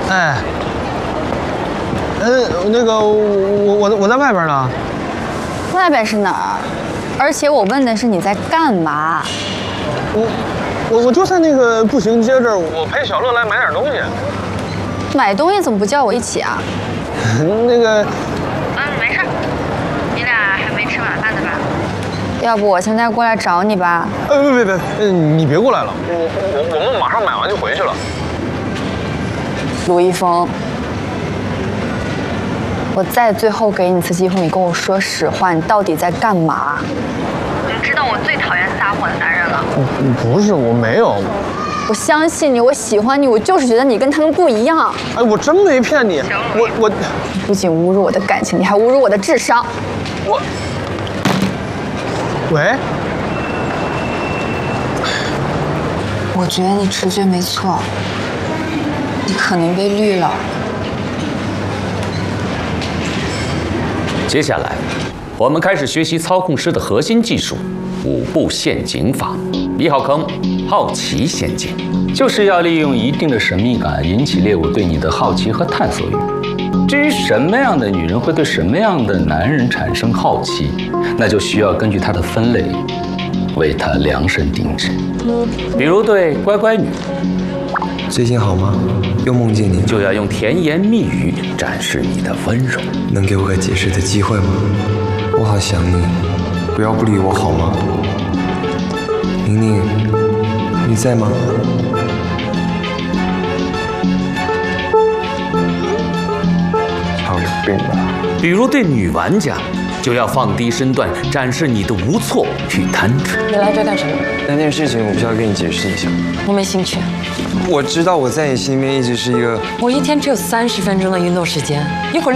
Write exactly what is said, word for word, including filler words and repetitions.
哎，呃，那个我我我在外边呢。 外边是哪儿？而且我问的是你在干嘛？ 我我我就在那个步行街这儿，我陪小乐来买点东西。 买东西怎么不叫我一起啊？ 那个， 嗯，没事。你俩还没吃晚饭呢吧？要不我现在过来找你吧？ 呃，别别别，嗯，你别过来了，我我我们马上买完就回去了。 卢一峰，我再最后给你一次机会，你跟我说实话，你到底在干嘛？你知道我最讨厌撒谎的男人了。 不是，我没有。 我相信你，我喜欢你，我就是觉得你跟他们不一样。 哎，我真没骗你，我我你不仅侮辱我的感情，你还侮辱我的智商。 我，喂。 我觉得你直觉没错，你可能被绿了。 接下来，我们开始学习操控师的核心技术——五步陷阱法。一号坑，好奇陷阱， 就是要利用一定的神秘感，引起猎物对你的好奇和探索欲。至于什么样的女人会对什么样的男人产生好奇，那就需要根据她的分类，为她量身定制。 比如对乖乖女， 最近好吗？又梦见你， 就要用甜言蜜语展示你的温柔。 能给我个解释的机会吗？我好想你，不要不理我好吗？宁宁，你在吗？ 常有病吧。 比如对女玩家，就要放低身段，展示你的无措与贪吃。 你来这干什么？ 那件事情我必须要跟你解释一下。 我没兴趣。 我知道我在你心里面一直是一个…… 我一天只有三十分钟的运动时间，一会儿。